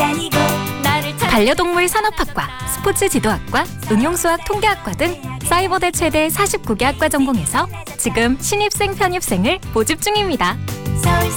반려동물 산업학과, 스포츠 지도학과, 응용수학 통계학과 등 사이버대 최대 49개 학과 전공에서 지금 신입생 편입생을 모집 중입니다.